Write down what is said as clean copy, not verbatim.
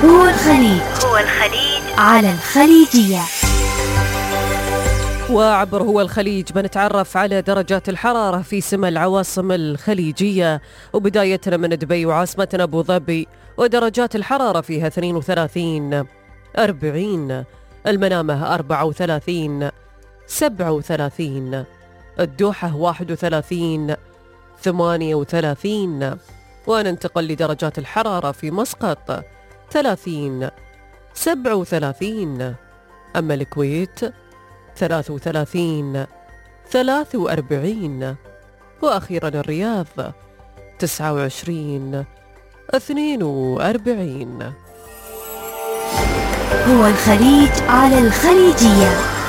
هو الخليج على الخليجية. وعبر هو الخليج بنتعرف على درجات الحرارة في سما العواصم الخليجية، وبدايتنا من دبي وعاصمتنا أبو ظبي، ودرجات الحرارة فيها 32 40، المنامة 34 37، الدوحة 31 38، وننتقل لدرجات الحرارة في مسقط 30 37، أما الكويت 33 43، وأخيرا الرياض 29 42. هو الخليج على الخليجية.